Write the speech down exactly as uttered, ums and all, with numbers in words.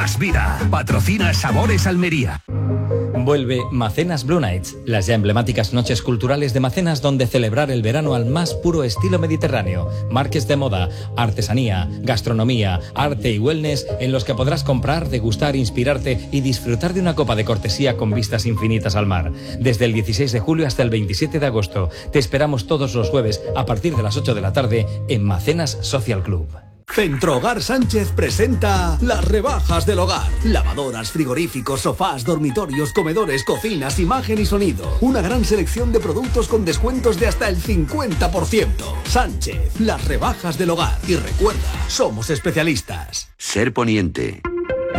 Asvira, patrocina Sabores Almería. Vuelve Macenas Blue Nights, las ya emblemáticas noches culturales de Macenas donde celebrar el verano al más puro estilo mediterráneo. Marques de moda, artesanía, gastronomía, arte y wellness en los que podrás comprar, degustar, inspirarte y disfrutar de una copa de cortesía con vistas infinitas al mar. Desde el dieciséis de julio hasta el veintisiete de agosto. Te esperamos todos los jueves a partir de las ocho de la tarde en Macenas Social Club. Centro Hogar Sánchez presenta las rebajas del hogar. Lavadoras, frigoríficos, sofás, dormitorios, comedores, cocinas, imagen y sonido. Una gran selección de productos con descuentos de hasta el cincuenta por ciento. Sánchez, las rebajas del hogar. Y recuerda, somos especialistas. Ser Poniente.